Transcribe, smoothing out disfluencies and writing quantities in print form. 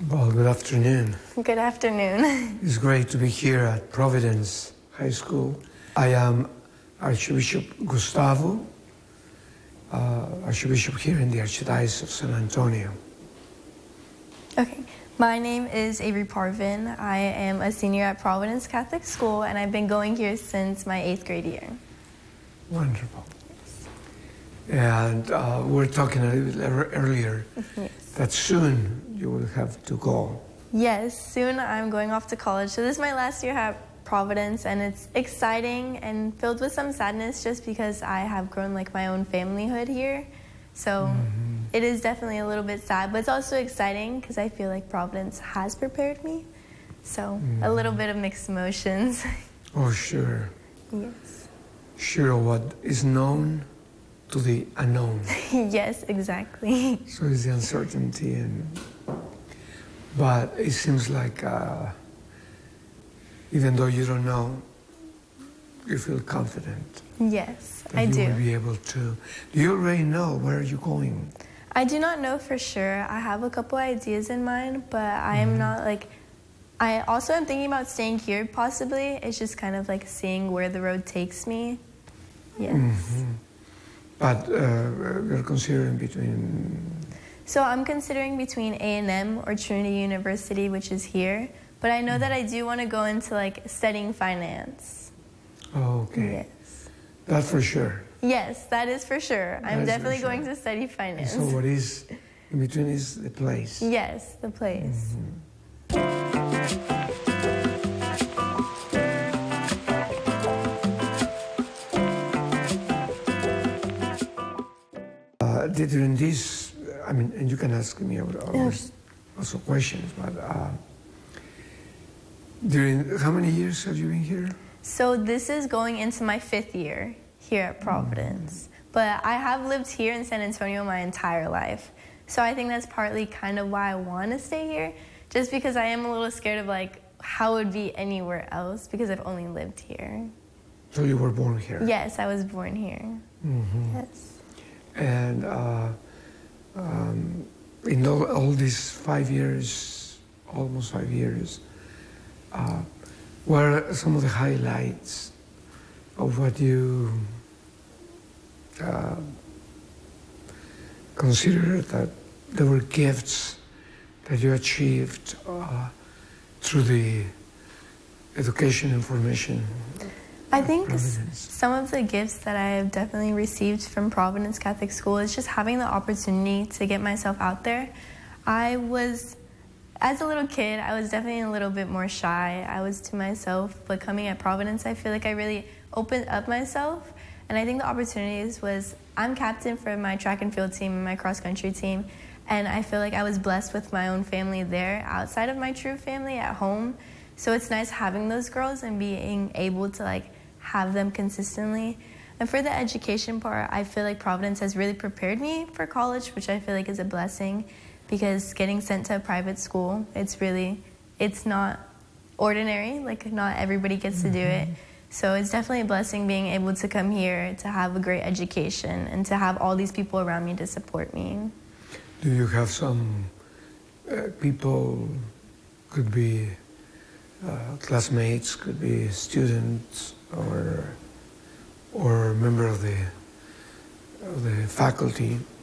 Well, good afternoon. Good afternoon. It's great to be here at Providence High School. I am Archbishop Gustavo, Archbishop here in the Archdiocese of San Antonio. Okay, my name is Avery Parvin. I am a senior at Providence Catholic School, and I've been going here since my 8th grade year. Wonderful. And we were talking a little bit earlier that soon you will have to go. Yes, soon I'm going off to college. So this is my last year at Providence, and it's exciting and filled with some sadness just because I have grown like my own familyhood here. So it is definitely a little bit sad, but it's also exciting because I feel like Providence has prepared me. So a little bit of mixed emotions. Oh, sure. Yes. Sure, what is known to the unknown. Yes, exactly. So it's the uncertainty, but it seems like even though you don't know, you feel confident. Yes, that I do. You will be able to. Do you already know where you're going? I do not know for sure. I have a couple ideas in mind, but I am not like. I also am thinking about staying here possibly. It's just kind of like seeing where the road takes me. Yes. But you're considering between. So I'm considering between A&M or Trinity University, which is here. But I know that I do want to go into like studying finance. Oh, okay. Yes. That for sure. Yes, that is for sure. I'm definitely sure. going to study finance. So what is in between is the place. Yes, the place. During this, I mean, and you can ask me also questions, but during how many years have you been here? So this is going into my 5th year here at Providence. But I have lived here in San Antonio my entire life. So I think that's partly kind of why I want to stay here, just because I am a little scared of like how it would be anywhere else because I've only lived here. So you were born here? Yes, I was born here. Yes. And in all these 5 years, almost 5 years, what are some of the highlights of what you consider that there were gifts that you achieved through the education and formation? I think Providence. some of the gifts that I have definitely received from Providence Catholic School is just having the opportunity to get myself out there. As a little kid, I was definitely a little bit more shy. I was to myself, but coming at Providence, I feel like I really opened up myself. And I think the opportunities was, I'm captain for my track and field team and my cross country team. And I feel like I was blessed with my own family there outside of my true family at home. So it's nice having those girls and being able to like have them consistently. And for the education part, I feel like Providence has really prepared me for college, which I feel like is a blessing because getting sent to a private school, it's not ordinary, like not everybody gets to do it. So it's definitely a blessing being able to come here to have a great education and to have all these people around me to support me. Do you have some people, could be classmates, could be students, or member of the faculty